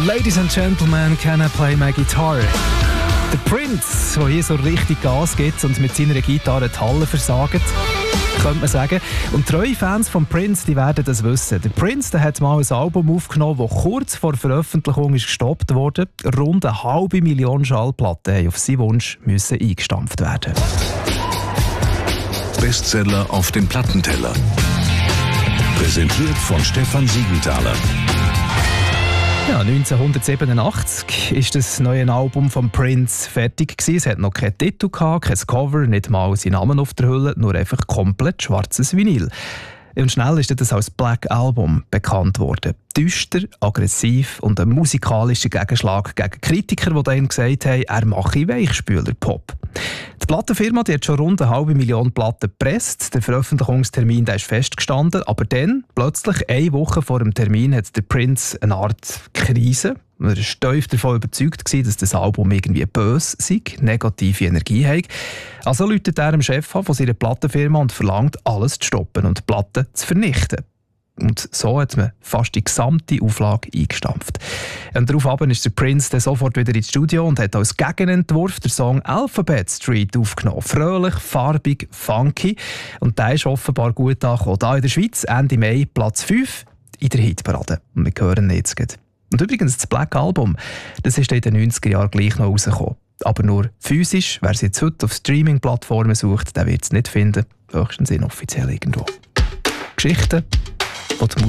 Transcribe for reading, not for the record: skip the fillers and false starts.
Ladies and Gentlemen, can I play my guitar? Der Prince, der hier so richtig Gas gibt und mit seiner Gitarre die Halle versagt, könnte man sagen. Und treue Fans von Prince, die werden das wissen. Der Prince, der hat mal ein Album aufgenommen, das kurz vor Veröffentlichung ist gestoppt wurde. Rund 500.000 Schallplatten haben auf seinen Wunsch müssen eingestampft werden. Bestseller auf dem Plattenteller. Präsentiert von Stefan Siegenthaler. Ja, 1987 ist das neue Album von Prince fertig gewesen. Es hat noch keinen Titel gehabt, kein Cover, nicht mal seinen Namen auf der Hülle, nur einfach komplett schwarzes Vinyl. Und schnell ist das als Black Album bekannt worden. Düster, aggressiv und ein musikalischer Gegenschlag gegen Kritiker, die dann gesagt haben, er mache Weichspüler-Pop. Die Plattenfirma die hat schon rund 500.000 Platten gepresst. Der Veröffentlichungstermin der ist festgestanden, aber dann, plötzlich eine Woche vor dem Termin, hat der Prince eine Art Krise. Er war steif davon überzeugt, dass das Album irgendwie böse sei, negative Energie hat. Also läutet er dem Chef an von seiner Plattenfirma und verlangt, alles zu stoppen und die Platten zu vernichten. Und so hat man fast die gesamte Auflage eingestampft. Und daraufhin ist der Prince dann sofort wieder ins Studio und hat als Gegenentwurf den Song «Alphabet Street» aufgenommen. Fröhlich, farbig, funky. Und der ist offenbar gut angekommen. Hier in der Schweiz Ende Mai Platz 5 in der Hitparade. Und wir hören ihn jetzt gleich. Und übrigens, das Black Album, das ist in den 90er Jahren gleich noch rausgekommen. Aber nur physisch. Wer es jetzt heute auf Streaming-Plattformen sucht, der wird es nicht finden. Höchstens inoffiziell irgendwo. Geschichten, die die